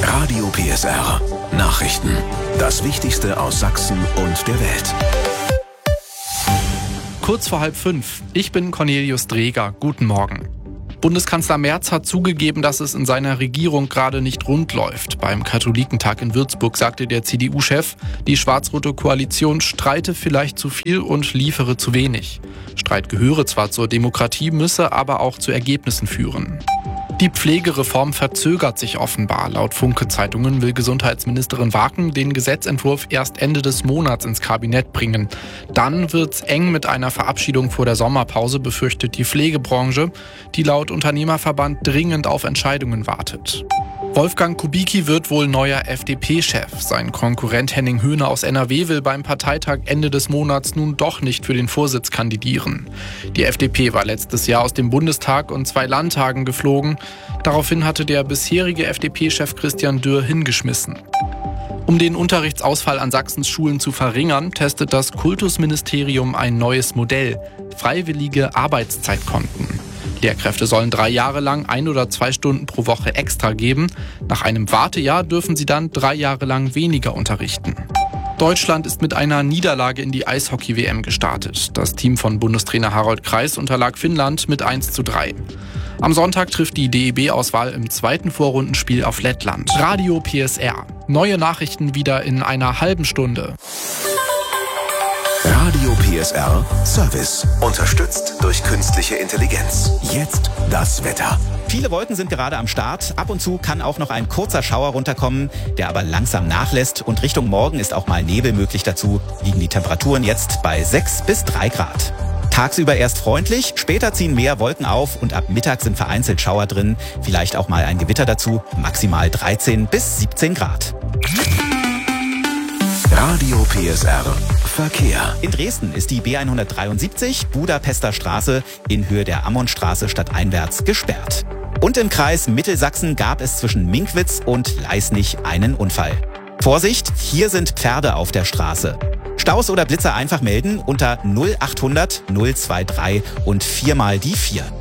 Radio PSR. Nachrichten. Das Wichtigste aus Sachsen und der Welt. Kurz vor 4:30. Ich bin Cornelius Dreger. Guten Morgen. Bundeskanzler Merz hat zugegeben, dass es in seiner Regierung gerade nicht rund läuft. Beim Katholikentag in Würzburg sagte der CDU-Chef, die schwarz-rote Koalition streite vielleicht zu viel und liefere zu wenig. Streit gehöre zwar zur Demokratie, müsse aber auch zu Ergebnissen führen. Die Pflegereform verzögert sich offenbar. Laut Funke-Zeitungen will Gesundheitsministerin Waken den Gesetzentwurf erst Ende des Monats ins Kabinett bringen. Dann wird's eng mit einer Verabschiedung vor der Sommerpause, befürchtet die Pflegebranche, die laut Unternehmerverband dringend auf Entscheidungen wartet. Wolfgang Kubicki wird wohl neuer FDP-Chef. Sein Konkurrent Henning Höhne aus NRW will beim Parteitag Ende des Monats nun doch nicht für den Vorsitz kandidieren. Die FDP war letztes Jahr aus dem Bundestag und 2 Landtagen geflogen. Daraufhin hatte der bisherige FDP-Chef Christian Dürr hingeschmissen. Um den Unterrichtsausfall an Sachsens Schulen zu verringern, testet das Kultusministerium ein neues Modell: freiwillige Arbeitszeitkonten. Lehrkräfte sollen 3 Jahre lang 1 oder 2 Stunden pro Woche extra geben. Nach einem Wartejahr dürfen sie dann 3 Jahre lang weniger unterrichten. Deutschland ist mit einer Niederlage in die Eishockey-WM gestartet. Das Team von Bundestrainer Harald Kreis unterlag Finnland mit 1:3. Am Sonntag trifft die DEB-Auswahl im 2. Vorrundenspiel auf Lettland. Radio PSR. Neue Nachrichten wieder in einer halben Stunde. Radio PSR Service. Unterstützt durch künstliche Intelligenz. Jetzt das Wetter. Viele Wolken sind gerade am Start. Ab und zu kann auch noch ein kurzer Schauer runterkommen, der aber langsam nachlässt. Und Richtung Morgen ist auch mal Nebel möglich dazu. Liegen die Temperaturen jetzt bei 6 bis 3 Grad. Tagsüber erst freundlich, später ziehen mehr Wolken auf und ab Mittag sind vereinzelt Schauer drin. Vielleicht auch mal ein Gewitter dazu. Maximal 13 bis 17 Grad. Radio PSR Verkehr. In Dresden ist die B173 Budapester Straße in Höhe der Ammonstraße stadteinwärts gesperrt. Und im Kreis Mittelsachsen gab es zwischen Minkwitz und Leisnig einen Unfall. Vorsicht, hier sind Pferde auf der Straße. Staus oder Blitzer einfach melden unter 0800 023 und 4 mal die 4.